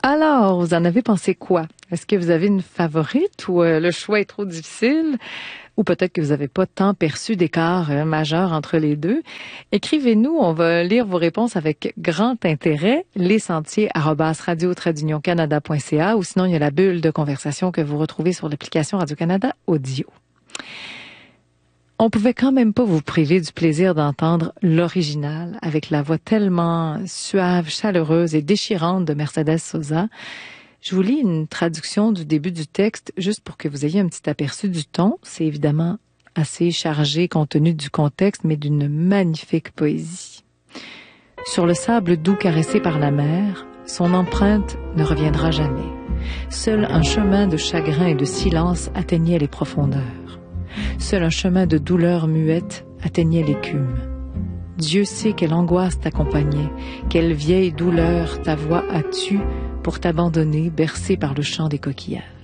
Alors, vous en avez pensé quoi? Est-ce que vous avez une favorite ou le choix est trop difficile? Ou peut-être que vous n'avez pas tant perçu d'écart majeur entre les deux. Écrivez-nous, on va lire vos réponses avec grand intérêt. lesentiers@radio-canada.ca ou sinon il y a la bulle de conversation que vous retrouvez sur l'application Radio-Canada Audio. On pouvait quand même pas vous priver du plaisir d'entendre l'original avec la voix tellement suave, chaleureuse et déchirante de Mercedes Sosa. Je vous lis une traduction du début du texte juste pour que vous ayez un petit aperçu du ton. C'est évidemment assez chargé compte tenu du contexte, mais d'une magnifique poésie. Sur le sable doux caressé par la mer, son empreinte ne reviendra jamais. Seul un chemin de chagrin et de silence atteignait les profondeurs. Seul un chemin de douleur muette atteignait l'écume. Dieu sait quelle angoisse t'accompagnait, quelle vieille douleur ta voix a tue pour t'abandonner bercé par le chant des coquillages.